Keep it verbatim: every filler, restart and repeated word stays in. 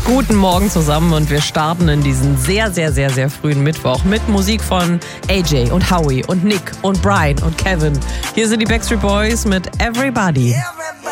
Guten Morgen zusammen und wir starten in diesen sehr, sehr, sehr, sehr frühen Mittwoch mit Musik von A J und Howie und Nick und Brian und Kevin. Hier sind die Backstreet Boys mit Everybody.